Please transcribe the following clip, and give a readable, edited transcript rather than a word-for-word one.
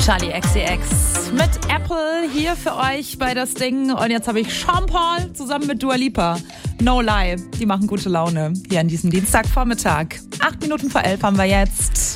Charli XCX mit Apple hier für euch bei das Ding. Und jetzt habe ich Sean Paul zusammen mit Dua Lipa. No Lie, die machen gute Laune hier an diesem Dienstagvormittag. 8 Minuten vor 11 haben wir jetzt.